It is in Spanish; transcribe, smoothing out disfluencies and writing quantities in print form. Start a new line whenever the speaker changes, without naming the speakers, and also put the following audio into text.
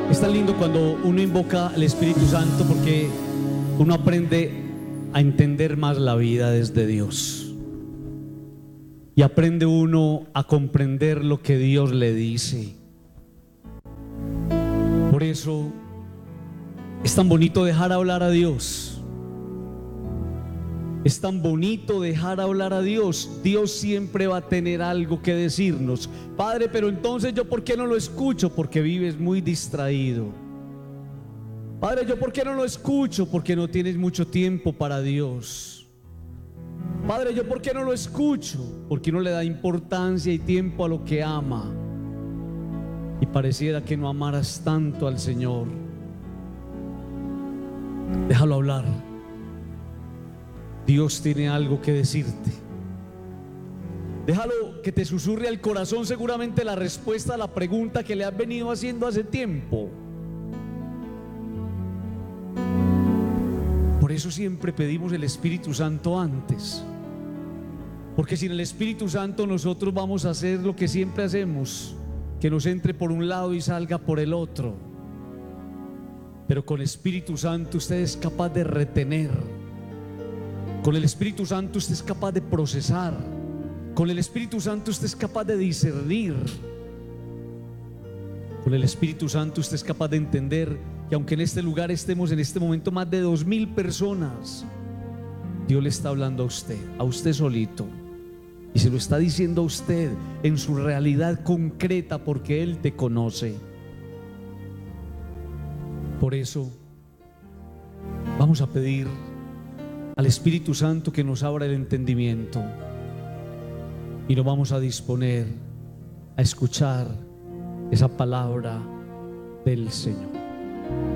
Es tan lindo cuando uno invoca al Espíritu Santo, porque uno aprende a entender más la vida desde Dios, y aprende uno a comprender lo que Dios le dice. Por eso es tan bonito dejar hablar a Dios. Es tan bonito dejar hablar a Dios. Dios siempre va a tener algo que decirnos. Padre, pero entonces yo ¿por qué no lo escucho? Porque vives muy distraído. Padre, yo ¿por qué no lo escucho? Porque no tienes mucho tiempo para Dios. Padre, yo ¿por qué no lo escucho? Porque no le da importancia y tiempo a lo que ama. Y pareciera que no amaras tanto al Señor. Déjalo hablar. Dios tiene algo que decirte. Déjalo que te susurre al corazón seguramente la respuesta a la pregunta que le has venido haciendo hace tiempo. Por eso siempre pedimos el Espíritu Santo antes, porque sin el Espíritu Santo nosotros vamos a hacer lo que siempre hacemos, que nos entre por un lado y salga por el otro. Pero con el Espíritu Santo usted es capaz de retener. Con el Espíritu Santo usted es capaz de procesar. Con el Espíritu Santo usted es capaz de discernir. Con el Espíritu Santo usted es capaz de entender que aunque en este lugar estemos en este momento más de 2000 personas, Dios le está hablando a usted solito, y se lo está diciendo a usted en su realidad concreta, porque Él te conoce. Por eso vamos a pedir al Espíritu Santo que nos abra el entendimiento, y nos vamos a disponer a escuchar esa palabra del Señor.